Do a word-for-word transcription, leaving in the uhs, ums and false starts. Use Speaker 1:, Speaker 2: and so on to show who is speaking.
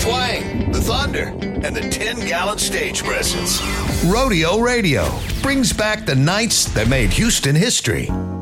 Speaker 1: twang, the thunder, and the ten-gallon stage presence. Rodeo Radio brings back the nights that made Houston history.